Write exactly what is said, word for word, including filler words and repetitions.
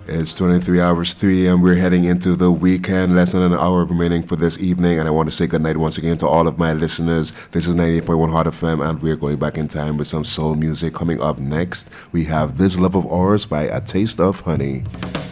It's twenty-three hours three, and we're heading into the weekend. Less than an hour remaining for this evening, and I want to say good night once again to all of my listeners. This is ninety-eight point one Hot F M, and we're going back in time with some soul music. Coming up next, we have This Love of Ours by A Taste of Honey.